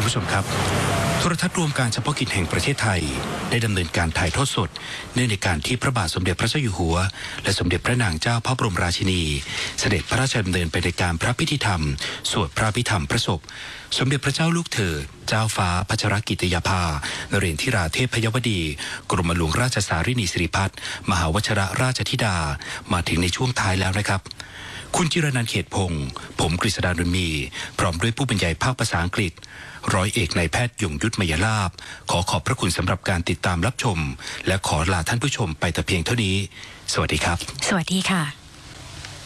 คุณผู้ชมครับโทรทัศน์รวมการเฉพาะกิจแห่งประเทศไทยได้ดำเนินการถ่ายทอดสดเนื่องในการที่พระบาทสมเด็จพระเจ้าอยู่หัวและสมเด็จพระนางเจ้าพระบรมราชินีเสด็จพระราชดำเนินไปในการพระพิธีธรรมสวดพระพิธรรมพระศพสมเด็จพระเจ้าลูกเธอเจ้าฟ้าพัชรกิติยาภานเรนทิราเทพยวดีกรมหลวงราชสารินีสิริพัฒน์มหาวชิรราชธิดามาถึงในช่วงท้ายแล้วนะครับคุณจิรนันท์เขตพงศ์ผมกฤษดาดุลมีพร้อมด้วยผู้บรรยายภาคภาษาอังกฤษร้อยเอกนายแพทย์ยงยุทธมยลาภขอบพระคุณสำหรับการติดตามรับชมและขอลาท่านผู้ชมไปแต่เพียงเท่านี้สวัสดีครับสวัสดีค่ะ